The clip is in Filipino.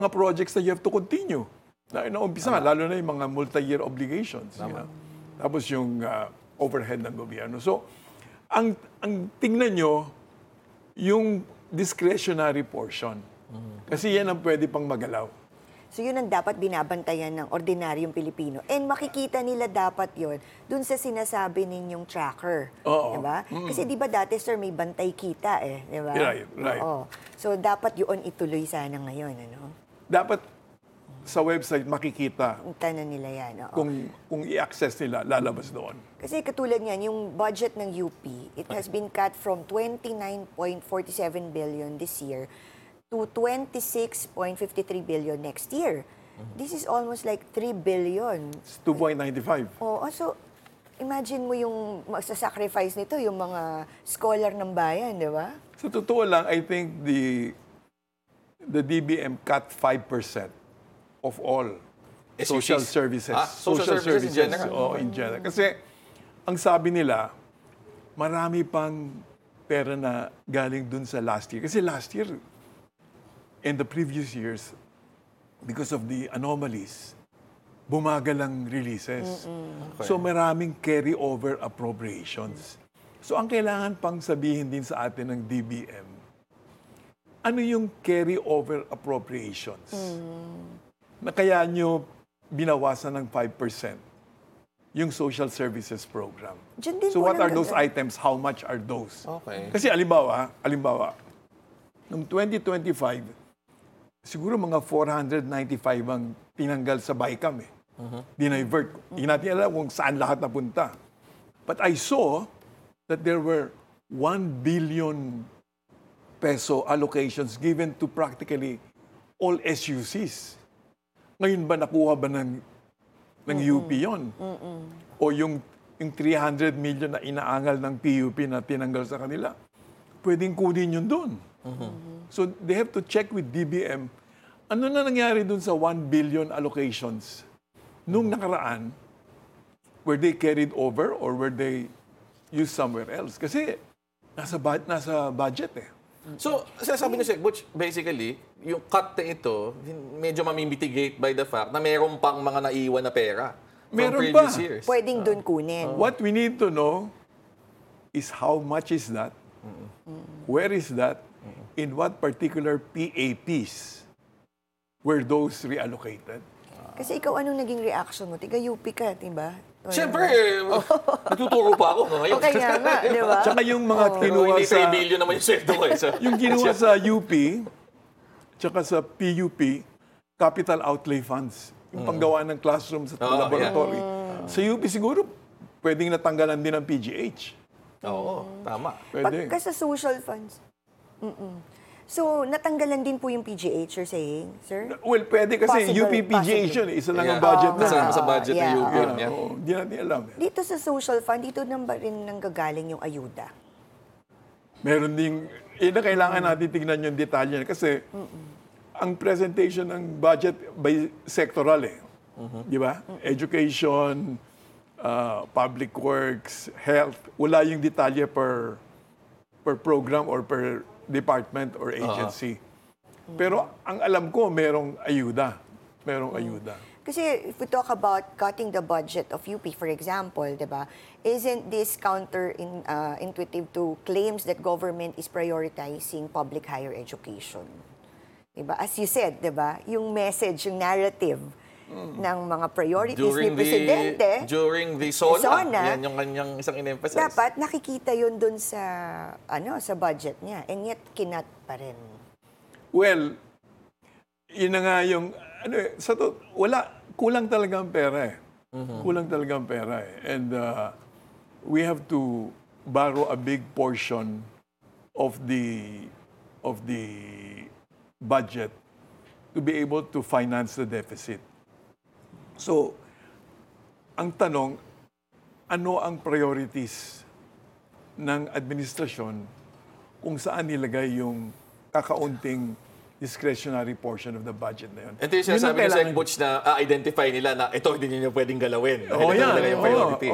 mga projects na you have to continue. Na naumpisa, lalo na yung mga multi-year obligations. Tapos yung overhead ng gobyerno. So, ang tingnan nyo, yung discretionary portion. Kasi yan ang pwede pang magalaw. So yun ang dapat binabantayan ng ordinaryong Pilipino. And makikita nila dapat yon dun sa sinasabi ninyong tracker. Oo. Diba? Kasi di ba dati, sir, may bantay kita eh. Diba? Right. Oo. So dapat yun ituloy sana ngayon. Ano? Dapat sa website makikita Tanan nila yan. Oo. kung i-access nila, lalabas doon. Kasi katulad niyan, yung budget ng UP, it has been cut from 29.47 billion this year to 26.53 billion next year. This is almost like 3 billion. It's 2.95. Oo, so imagine mo yung magsasacrifice nito, yung mga scholar ng bayan, di ba? Sa totoo lang, I think the DBM cut 5% of all social services. Social services in general? Oo, in general. Kasi ang sabi nila, marami pang pera na galing dun sa last year. Kasi last year, in the previous years, because of the anomalies, bumagal ang releases. Okay. So maraming carry-over appropriations. So ang kailangan pang sabihin din sa atin ng DBM, ano yung carry-over appropriations? Na kaya nyo binawasan ng 5% yung social services program. Diyan din So po what are those nanggaling. items? How much are those? Okay. Kasi alimbawa, noong 2025, siguro mga 495 ang tinanggal sa BICAM eh. Dinivert. Hindi natin alam kung saan lahat napunta. But I saw that there were 1 billion peso allocations given to practically all SUCs. Ngayon ba nakuha ba ng UP yon? O yung 300 million na inaangal ng PUP na tinanggal sa kanila, pwedeng kunin yun doon. So they have to check with DBM, ano na nangyari doon sa 1 billion allocations nung nakaraan, were they carried over or were they used somewhere else? Kasi nasa budget eh. So, sinasabi ni Sec Butch, basically, yung cut na ito, medyo mamimitigate by the fact na meron pang mga naiwan na pera from Meron previous pa. years. Pwedeng dun kunin. What we need to know is how much is that, where is that, in what particular PAPs were those reallocated. Kasi ikaw, anong naging reaction mo? Tiga UP ka, diba? Siyempre, nagtuturo pa ako ngayon. Okay nga nga, di ba? Tsaka yung mga Pero kinuha hindi 3 billion naman yung sweldo ko. yung kinuha sa UP, tsaka sa PUP, capital outlay funds. Yung panggawa ng classrooms at laboratory. Sa UP siguro, pwedeng natanggalan din ng PGH. Oo, tama. Pwede. Pagka sa social funds. So, natanggalan din po yung PGH, you're saying, sir? Well, pwede kasi Possible, UP PGH yun. Isa lang ang Yeah. budget na. Kasama sa budget ng UP. Yeah, oo. Hindi natin alam. Dito sa social fund, dito na ba rin nanggagaling yung ayuda? Meron ding, na kailangan natin tignan yung detalye. Kasi ang presentation ng budget by sectoral eh. Di ba? Education, public works, health. Wala yung detalye per program or per department or agency. Pero ang alam ko, merong ayuda. Merong ayuda. Kasi if we talk about cutting the budget of UP, for example, di ba, isn't this counter-intuitive to claims that government is prioritizing public higher education? Di ba? As you said, di ba, yung message, yung narrative ng mga priorities ni Presidente, During the SONA, yan yung kanyang isang in-emphasize. dapat nakikita yun dun sa, sa budget niya. And yet, kinat pa rin. Well, yun na nga yung, kulang talaga ang pera eh. Kulang talaga ang pera eh. And we have to borrow a big portion of the budget to be able to finance the deficit. So, ang tanong, ano ang priorities ng administrasyon kung saan nilagay yung kakaunting discretionary portion of the budget na yun? Ito yung sinasabi ni Sec Butch na identify nila na ito hindi nyo pwedeng galawin. Oh, Ito yan. talaga yung priority.